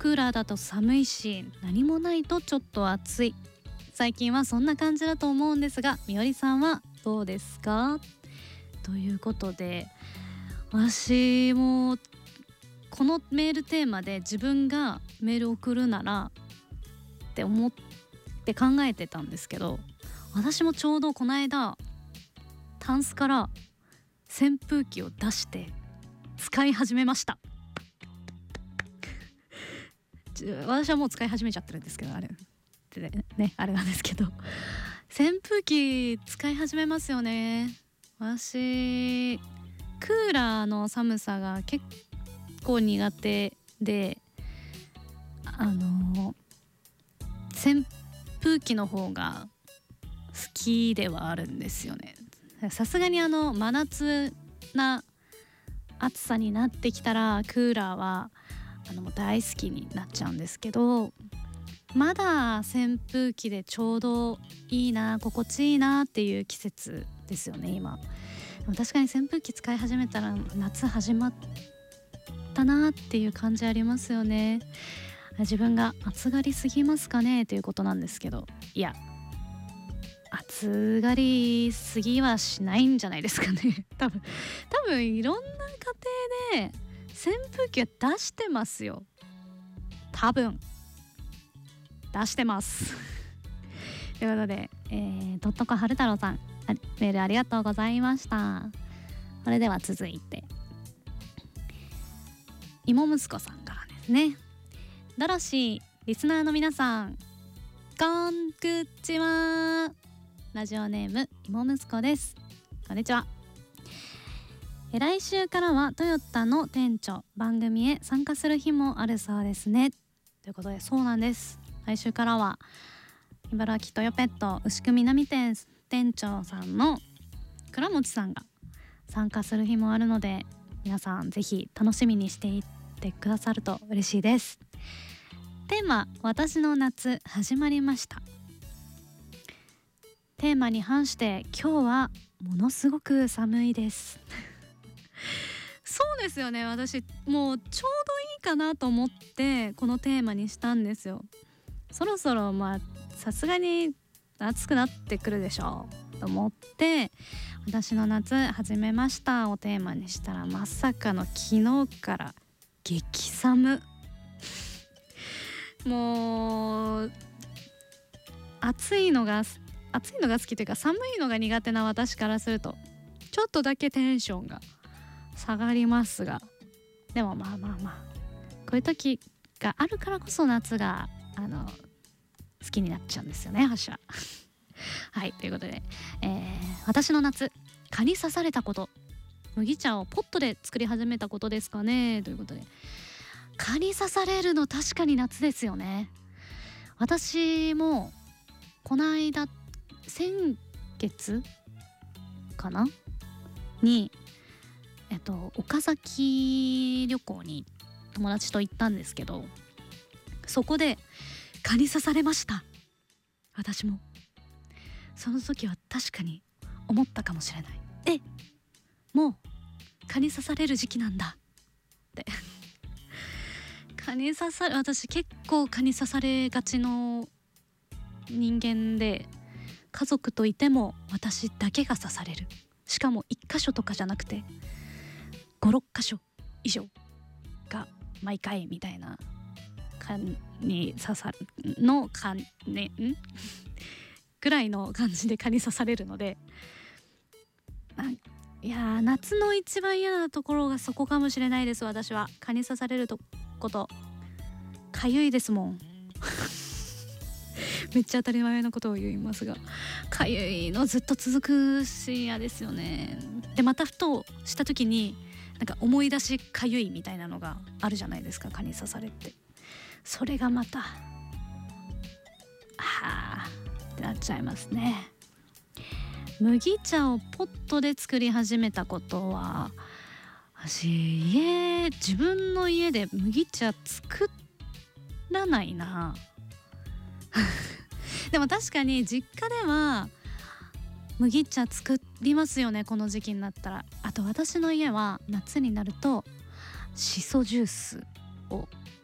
クーラーだと寒いし、何もないとちょっと暑い。最近はそんな感じだと思うんですが、みおりさんはどうですか？ということで、私もこのメールテーマで自分がメール送るならって思って考えてたんですけど、私もちょうどこの間タンスから扇風機を出して使い始めました。私はもう使い始めちゃってるんですけど、あれね、あれなんですけど、扇風機使い始めますよね。私クーラーの寒さが結構苦手で、扇風機の方が好きではあるんですよね。さすがに真夏な暑さになってきたらクーラーはもう大好きになっちゃうんですけど、まだ扇風機でちょうどいいな、心地いいなっていう季節ですよね今。でも確かに扇風機使い始めたら夏始まったなっていう感じありますよね。自分が暑がりすぎますかねということなんですけど、いや暑がりすぎはしないんじゃないですかね。多分いろんな家庭で扇風機は出してますよ。多分出してますということで、とっとこはる太郎さん、メールありがとうございました。それでは続いて芋息子さんからですね。ドロシーリスナーの皆さん、こんくちは。ラジオネーム芋息子です。こんにちは。来週からはトヨタの店長番組へ参加する日もあるそうですね。ということで、そうなんです。来週からは茨城トヨペット牛久南店店長さんの倉持さんが参加する日もあるので、皆さんぜひ楽しみにしていってくださると嬉しいです。テーマ、私の夏始まりました。テーマに反して今日はものすごく寒いですそうですよね。私もうちょうどいいかなと思ってこのテーマにしたんですよ。そろそろさすがに暑くなってくるでしょうと思って、私の夏始めましたをテーマにしたら、まさかの昨日から激寒もう暑いのが好きというか、寒いのが苦手な私からするとちょっとだけテンションが下がりますが、でもまあこういう時があるからこそ夏が好きになっちゃうんですよね、私ははい、ということで、私の夏蚊に刺されたこと、麦茶をポットで作り始めたことですかねということで、蚊に刺されるの確かに夏ですよね。私もこの間先月かなに岡崎旅行に友達と行ったんですけど、そこで蚊に刺されました。私もその時は確かに思ったかもしれない。もう蚊に刺される時期なんだって蚊に刺され、私結構蚊に刺されがちの人間で、家族といても私だけが刺される。しかも1箇所とかじゃなくて5、6箇所以上が毎回みたいな蚊に刺さるの蚊ねぐらいの感じで蚊に刺されるので、いや夏の一番嫌なところがそこかもしれないです。私は蚊に刺されることかゆいですもんめっちゃ当たり前のことを言いますが、かゆいのずっと続くし嫌ですよね。でまたふとした時になんか思い出しかゆいみたいなのがあるじゃないですか、蚊に刺されて。それがまたってなっちゃいますね。麦茶をポットで作り始めたことは、私自分の家で麦茶作らないなでも確かに実家では麦茶作りますよね、この時期になったら。あと私の家は夏になるとシソジュースを